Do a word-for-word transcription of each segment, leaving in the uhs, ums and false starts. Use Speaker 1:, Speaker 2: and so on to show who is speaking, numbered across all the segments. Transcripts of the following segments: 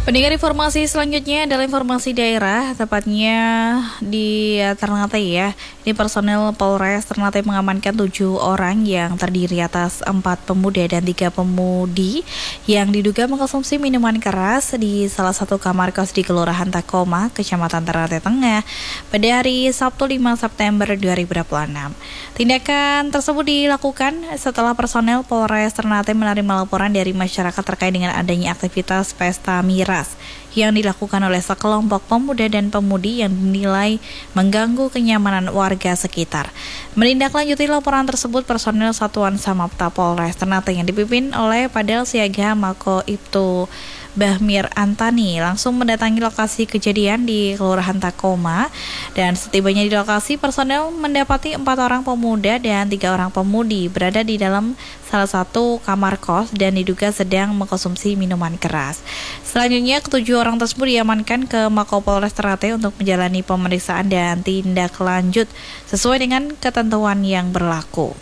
Speaker 1: Pendengar, informasi selanjutnya adalah informasi daerah, tepatnya di Ternate ya. Ini personel Polres Ternate mengamankan tujuh orang yang terdiri atas empat pemuda dan tiga pemudi yang diduga mengkonsumsi minuman keras di salah satu kamar kos di Kelurahan Takoma, Kecamatan Ternate Tengah pada hari Sabtu lima September dua ribu dua puluh enam. Tindakan tersebut dilakukan setelah personel Polres Ternate menerima laporan dari masyarakat terkait dengan adanya aktivitas pesta miras yang dilakukan oleh sekelompok pemuda dan pemudi yang dinilai mengganggu kenyamanan warga sekitar. Menindaklanjuti laporan tersebut, personel Satuan Samapta Polres Ternate yang dipimpin oleh Padel Siaga Mako Ibtu Bahmir Antani langsung mendatangi lokasi kejadian di Kelurahan Takoma, dan setibanya di lokasi personel mendapati empat orang pemuda dan tiga orang pemudi berada di dalam salah satu kamar kos dan diduga sedang mengkonsumsi minuman keras. Selanjutnya, ketujuh orang tersebut diamankan ke Mako Polres Ternate untuk menjalani pemeriksaan dan tindak lanjut sesuai dengan ketentuan yang berlaku.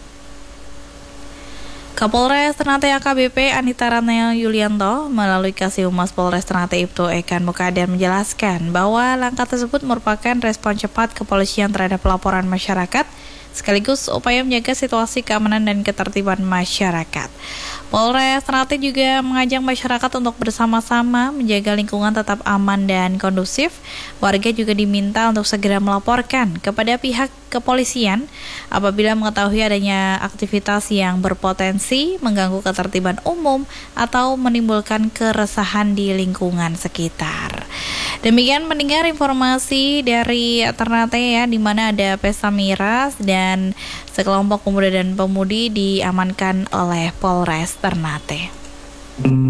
Speaker 1: Kapolres Ternate A K B P Anita Ranel Yulianto melalui Kasih Humas Polres Ternate Ibtu Ekan Mukadar menjelaskan bahwa langkah tersebut merupakan respon cepat kepolisian terhadap laporan masyarakat sekaligus upaya menjaga situasi keamanan dan ketertiban masyarakat. Polres Ternate juga mengajak masyarakat untuk bersama-sama menjaga lingkungan tetap aman dan kondusif. Warga juga diminta untuk segera melaporkan kepada pihak kepolisian apabila mengetahui adanya aktivitas yang berpotensi mengganggu ketertiban umum atau menimbulkan keresahan di lingkungan sekitar. Demikian mendengar informasi dari Ternate ya, di mana ada pesta miras dan sekelompok pemuda dan pemudi diamankan oleh Polres Ternate.